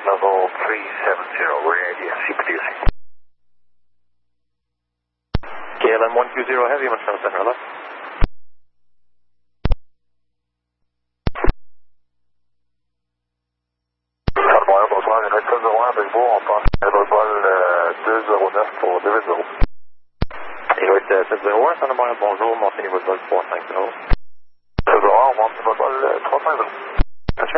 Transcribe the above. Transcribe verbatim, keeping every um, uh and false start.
level three seven zero, ready and C producing. K L M one Q zero heavy, one seven center left. Bonsoir, bonsoir, il reste zéro un avec vous, on passe à le vol euh, deux zéro neuf pour deux zéro. Il reste sept zéro un, Saint-Montréal, bonjour, montez niveau de vol trois cinq zéro. deux zéro un, on monte niveau de vol trois cinq zéro.